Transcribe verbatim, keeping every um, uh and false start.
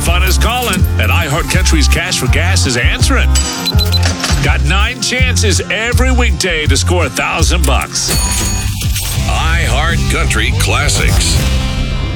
fun is calling, and iHeartCountry's Cash for Gas is answering. Got nine chances every weekday to score a thousand bucks. iHeartCountry Classics.